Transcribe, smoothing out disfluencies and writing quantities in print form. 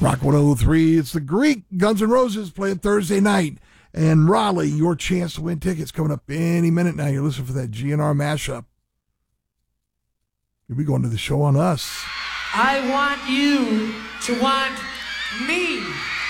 Rock 103, it's the Greek Guns N' Roses playing Thursday night. And Raleigh, your chance to win tickets coming up any minute now. You're listening for that GNR mashup. You'll be going to the show on us. I want you to want me.